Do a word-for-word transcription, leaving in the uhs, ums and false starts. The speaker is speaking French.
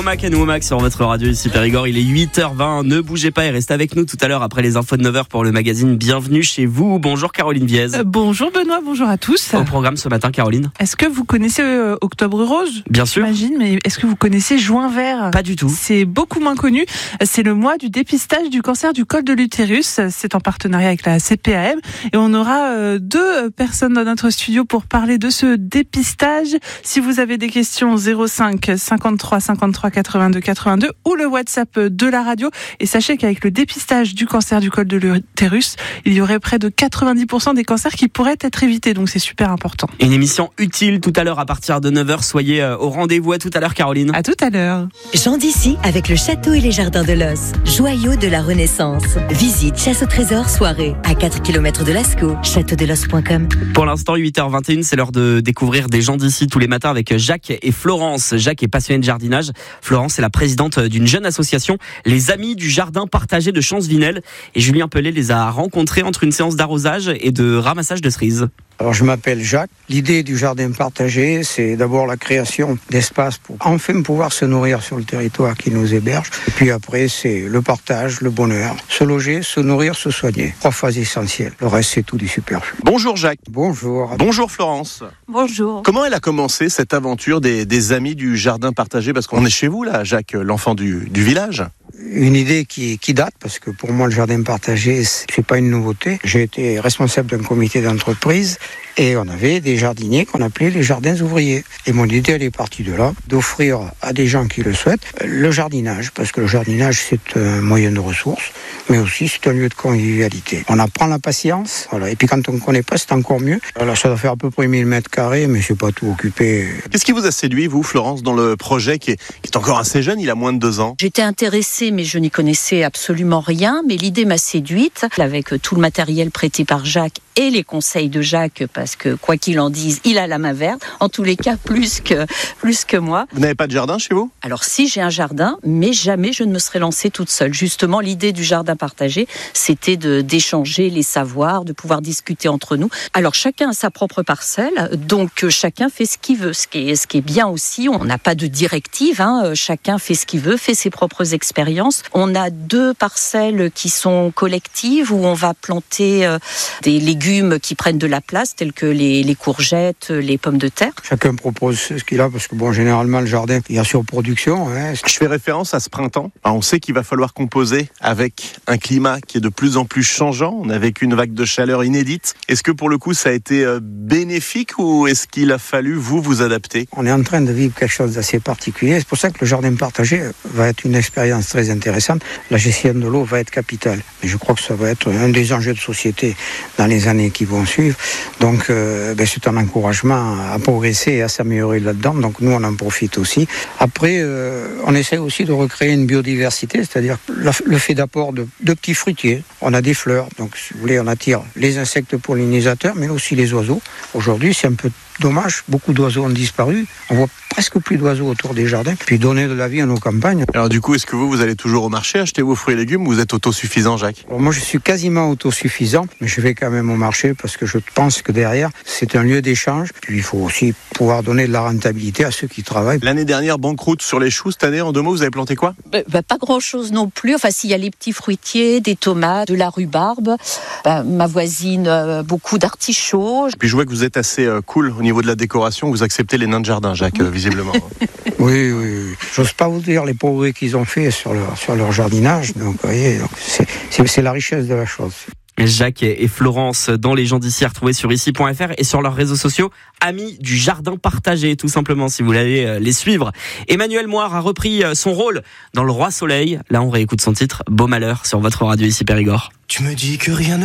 Womack et Womack sur votre radio ici Périgord. Il est huit heures vingt. Ne bougez pas et restez avec nous tout à l'heure après les infos de neuf heures pour le magazine Bienvenue chez vous. Bonjour Caroline Viez. Euh, bonjour Benoît, bonjour à tous. Au programme ce matin, Caroline. Est-ce que vous connaissez euh, Octobre Rose ? Bien sûr. J'imagine, mais est-ce que vous connaissez Juin Vert ? Pas du tout. C'est beaucoup moins connu. C'est le mois du dépistage du cancer du col de l'utérus. C'est en partenariat avec la C P A M. Et on aura euh, deux personnes dans notre studio pour parler de ce dépistage. Si vous avez des questions, zéro cinq cinquante-trois cinquante-trois quatre-vingt-deux quatre-vingt-deux ou le WhatsApp de la radio. Et sachez qu'avec le dépistage du cancer du col de l'utérus, il y aurait près de quatre-vingt-dix pour cent des cancers qui pourraient être évités. Donc c'est super important. Une émission utile tout à l'heure à partir de neuf heures. Soyez au rendez-vous. À tout à l'heure, Caroline. À tout à l'heure. Jean d'ici avec le château et les jardins de l'Os. Joyau de la Renaissance. Visite chasse au trésor soirée à quatre kilomètres de Lascaux. château de l'os point com. Pour l'instant, huit heures vingt et une, c'est l'heure de découvrir des gens d'ici tous les matins avec Jacques et Florence. Jacques est passionné de jardinage. Florence est la présidente d'une jeune association, les Amis du Jardin Partagé de Champs-Vinel. Et Julien Pellet les a rencontrés entre une séance d'arrosage et de ramassage de cerises. Alors je m'appelle Jacques. L'idée du jardin partagé, c'est d'abord la création d'espaces pour enfin pouvoir se nourrir sur le territoire qui nous héberge. Et puis après, c'est le partage, le bonheur, se loger, se nourrir, se soigner. Trois phases essentielles. Le reste, c'est tout du superflu. Bonjour Jacques. Bonjour. Bonjour Florence. Bonjour. Comment elle a commencé cette aventure des, des Amis du Jardin Partagé ? Parce qu'on est chez vous là, Jacques, l'enfant du, du village. Une idée qui, qui date, parce que pour moi, le jardin partagé, c'est pas une nouveauté. J'ai été responsable d'un comité d'entreprise et on avait des jardiniers qu'on appelait les jardins ouvriers. Et mon idée, elle est partie de là, d'offrir à des gens qui le souhaitent le jardinage, parce que le jardinage, c'est un moyen de ressources, mais aussi c'est un lieu de convivialité. On apprend la patience, voilà. Et puis quand on ne connaît pas, c'est encore mieux. Alors ça doit faire à peu près mille mètres carrés, mais c'est pas tout occupé. Qu'est-ce qui vous a séduit, vous, Florence, dans le projet qui est, qui est encore assez jeune, il a moins de deux ans ? J'étais intéressée, mais je n'y connaissais absolument rien. Mais l'idée m'a séduite, avec tout le matériel prêté par Jacques et les conseils de Jacques, parce que quoi qu'il en dise, il a la main verte. En tous les cas, plus que, plus que moi. Vous n'avez pas de jardin chez vous ? Alors si, j'ai un jardin, mais jamais je ne me serais lancée toute seule. Justement, l'idée du jardin partagé, c'était de, d'échanger les savoirs, de pouvoir discuter entre nous. Alors chacun a sa propre parcelle, donc chacun fait ce qu'il veut. Ce qui est, ce qui est bien aussi, on n'a pas de directive, hein. Chacun fait ce qu'il veut, fait ses propres expériences. On a deux parcelles qui sont collectives, où on va planter euh, des légumes qui prennent de la place, tels que les, les courgettes, les pommes de terre. Chacun propose ce qu'il a, parce que bon, généralement, le jardin, il y a surproduction. Hein. Je fais référence à ce printemps. Alors, on sait qu'il va falloir composer avec un climat qui est de plus en plus changeant. On a vécu une vague de chaleur inédite. Est-ce que pour le coup, ça a été bénéfique ou est-ce qu'il a fallu, vous, vous adapter ? On est en train de vivre quelque chose d'assez particulier. C'est pour ça que le jardin partagé va être une expérience très intéressante. La gestion de l'eau va être capitale. Et je crois que ça va être un des enjeux de société dans les années qui vont suivre. Donc, euh, ben, c'est un encouragement à progresser et à s'améliorer là-dedans. Donc, nous, on en profite aussi. Après, euh, on essaie aussi de recréer une biodiversité, c'est-à-dire la, le fait d'apport de, de petits fruitiers. On a des fleurs. Donc, si vous voulez, on attire les insectes pollinisateurs, mais aussi les oiseaux. Aujourd'hui, c'est un peu dommage. Beaucoup d'oiseaux ont disparu. On voit presque plus d'oiseaux autour des jardins. Puis donner de la vie à nos campagnes. Alors du coup, est-ce que vous, vous allez toujours au marché acheter vos fruits et légumes ou vous êtes autosuffisant, Jacques ? Alors, moi, je suis quasiment autosuffisant, mais je vais quand même au marché parce que je pense que derrière, c'est un lieu d'échange. Puis il faut aussi pouvoir donner de la rentabilité à ceux qui travaillent. L'année dernière, banqueroute sur les choux. Cette année, en deux mots, vous avez planté quoi ? bah, bah, Pas grand-chose non plus. Enfin, s'il y a les petits fruitiers, des tomates, de la rhubarbe, bah, ma voisine, euh, beaucoup d'artichauts. Puis je vois que vous êtes assez euh, cool au niveau de la décoration. Vous acceptez les nains de jardin, Jacques, euh, visiblement. Oui, oui, oui. J'ose pas vous dire les progrès qu'ils ont fait sur leur, sur leur jardinage. Donc, vous voyez, donc c'est, c'est, c'est la richesse de la chose. Jacques et Florence dans Les gens d'ici à retrouver sur ici point f r et sur leurs réseaux sociaux Amis du Jardin Partagé, tout simplement, si vous voulez les suivre. Emmanuel Moire a repris son rôle dans Le Roi Soleil. Là, on réécoute son titre Beau Malheur sur votre radio ici Périgord. Tu me dis que rien ne